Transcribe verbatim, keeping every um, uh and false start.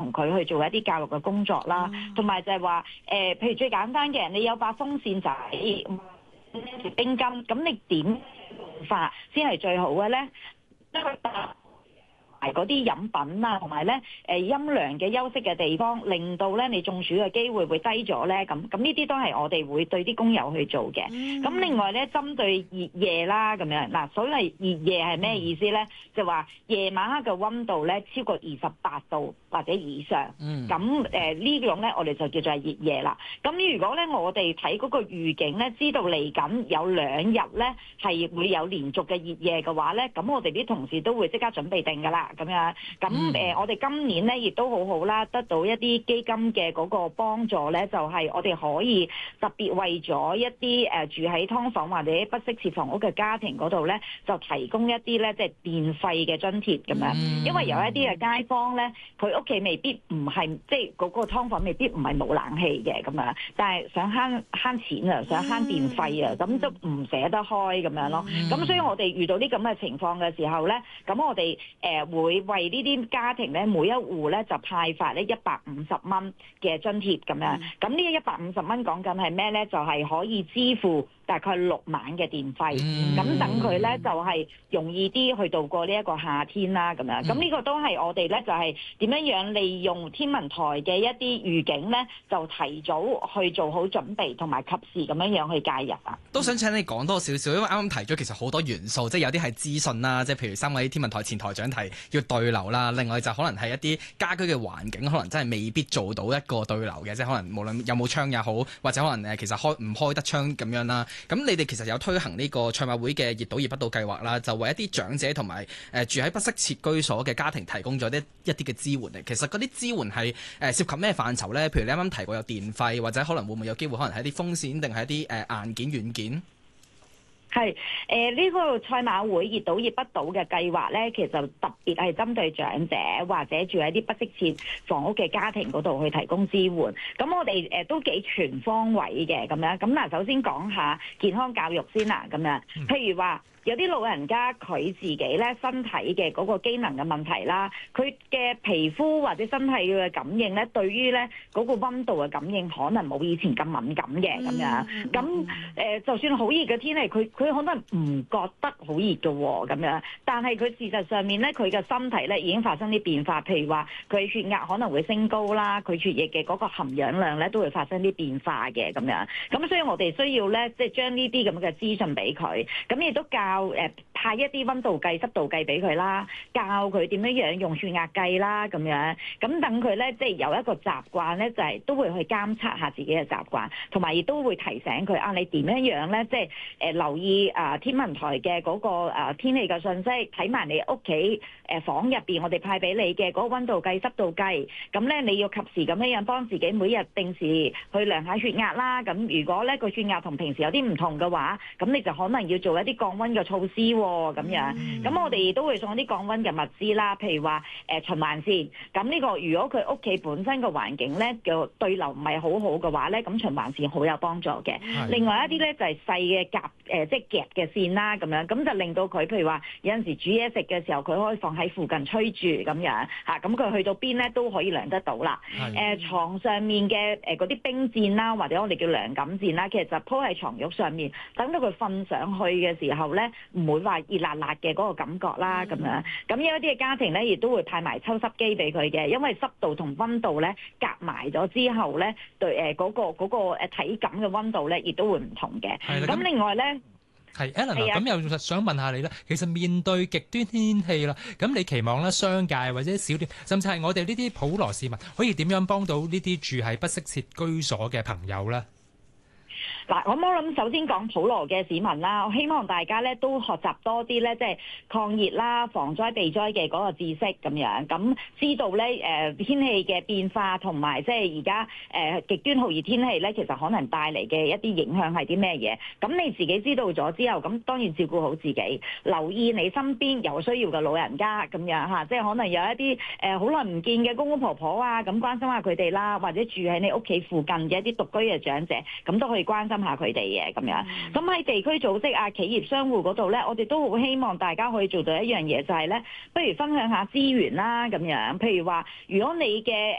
同佢去做一啲教育嘅工作啦，同埋、嗯、就係話誒，譬如最簡單嘅，你有把風扇仔、冰巾，咁你點法先係最好嘅咧？一個埋嗰啲飲品啊，同埋咧誒陰涼嘅休息嘅地方，令到咧你中暑嘅機會會低咗咧。咁咁呢啲都係我哋會對啲工友去做嘅。咁、嗯、另外咧，針對熱夜啦咁樣嗱，所謂熱夜係咩意思咧？嗯、就話夜晚黑嘅溫度咧超過二十八度或者以上。咁誒、嗯呃、呢種咧，我哋就叫做係熱夜啦。咁如果咧我哋睇嗰個預警咧，知道嚟緊有兩日咧係會有連續嘅熱夜嘅話咧，咁我哋啲同事都會即刻準備定㗎啦。咁樣，咁誒、呃，我哋今年咧亦都好好啦，得到一啲基金嘅嗰個幫助咧，就係、是、我哋可以特別為咗一啲誒、呃、住喺劏房或者不適切房屋嘅家庭嗰度咧，就提供一啲咧即係電費嘅津貼咁樣。嗯、因為有一啲嘅街坊咧，佢屋企未必唔係即係嗰個劏房未必唔係冇冷氣嘅咁樣，但係想慳慳錢啊，想慳電費啊，咁、嗯、都唔捨得開咁樣咯。咁、嗯、所以我哋遇到啲咁嘅情況嘅時候咧，咁我哋誒、呃、會為呢啲家庭咧，每一戶咧就派發咧一百五十蚊嘅津貼咁樣。咁呢個一百五十蚊講緊係咩咧？就係、是、可以支付大概六晚嘅電費。咁、嗯、等佢咧就係、是、容易啲去度過呢一個夏天啦咁樣。咁呢、嗯、個都係我哋咧就係、是、點樣樣利用天文台嘅一啲預警咧，就提早去做好準備同埋及時咁樣樣去介入啊。 都想請你講多少少，因為啱啱提咗其實好多元素，即係有啲係資訊啦，即係譬如三位天文台前台長提要對流啦，另外就可能係一啲家居嘅環境，可能真係未必做到一個對流嘅，即係可能無論有冇窗也好，或者可能誒其實開唔開得窗咁樣啦。咁你哋其實有推行呢個賽馬會嘅熱島熱不島計劃啦，就為一啲長者同埋誒住喺不適切居所嘅家庭提供咗啲一啲嘅支援嚟。其實嗰啲支援係誒涉及咩範疇咧？譬如你啱啱提過有電費，或者可能會唔會有機會可能係一啲風扇，定係一啲誒硬件軟件？ 係誒呢個賽馬會熱島熱不島嘅計劃咧，其實特別係針對長者或者住喺啲不適切房屋嘅家庭嗰度去提供支援。咁我哋誒、呃、都幾全方位嘅咁樣。咁嗱，首先講下健康教育先啦，咁樣，譬如話。有啲老人家佢自己咧身體嘅嗰個機能嘅問題啦，佢嘅皮膚或者身體嘅感應咧，對於咧嗰個溫度嘅感應可能冇以前咁敏感嘅咁樣。咁誒、呃，就算好熱嘅天氣，佢佢可能唔覺得好熱嘅喎咁樣。但係佢事實上面咧，佢嘅身體咧已經發生啲變化，譬如話佢血壓可能會升高啦，佢血液嘅嗰個含氧量咧都會發生啲變化嘅咁樣。咁所以我哋需要咧，即係將呢啲咁嘅資訊俾佢，咁亦都教。教誒派一啲溫度計、濕度計俾佢啦，教佢點樣樣用血壓計啦，咁樣咁等佢咧，即係有一個習慣咧，就係、是、都會去監測下自己嘅習慣，同埋亦都會提醒佢啊，你點樣樣咧，即係誒、呃、留意啊天文台嘅嗰、那個啊、呃、天氣嘅信息，睇埋你屋企誒房入邊，我哋派俾你嘅嗰個溫度計、濕度計，咁咧你要及時咁樣樣幫自己每日定時去量下血壓啦。咁如果咧個血壓同平時有啲唔同嘅話，咁你就可能要做一啲降溫嘅措施喎、哦，咁樣，咁、嗯、我哋都會送一啲降溫嘅物資啦，譬如話誒、呃、循環扇，咁呢、這個如果佢屋企本身嘅環境咧嘅對流唔係好好嘅話咧，咁循環扇好有幫助嘅。的另外一啲咧就係、是、細嘅夾誒、呃，即係夾嘅線啦，咁樣，咁就令到佢譬如話有陣時煮嘢食嘅時候，佢可以放喺附近吹住咁樣嚇，咁、啊、佢去到邊咧都可以量得到啦。誒的、呃、床上面嘅誒嗰啲冰墊啦，或者我哋叫涼感墊啦，其實就鋪喺床褥上面，等到佢瞓上去嘅時候咧，唔會話熱辣辣嘅嗰個感覺啦，咁樣。咁有一啲嘅家庭咧，亦都會派埋抽濕機俾佢嘅，因為濕度同溫度咧夾埋咗之後咧，對誒嗰個嗰個誒體感嘅溫度咧，亦都會唔同嘅。咁另外咧， 係 Ellen 咁又想問下你咧，其實面對極端天氣啦，咁你期望咧商界或者小店，甚至係我哋呢啲普羅市民，可以點樣幫到呢啲住喺不適切居所嘅朋友咧？ 嗱，我冇諗首先講普羅嘅市民啦，我希望大家咧都學習多啲咧，即係抗熱啦、防災避災嘅嗰個知識咁樣，咁知道咧誒、呃、天氣嘅變化同埋即係而家誒極端酷熱天氣咧，其實可能帶嚟嘅一啲影響係啲咩嘢？咁你自己知道咗之後，咁當然照顧好自己，留意你身邊有需要嘅老人家咁樣嚇，即係可能有一啲誒好耐唔見嘅公公婆婆啊，咁關心下佢哋啦，或者住喺你屋企附近嘅一啲獨居嘅長者，咁都可以關心下佢哋嘅咁樣。咁喺地區組織啊、企業商戶嗰度咧，我哋都好希望大家可以做到一樣嘢，就係咧，不如分享下資源啦咁樣。譬如話，如果你嘅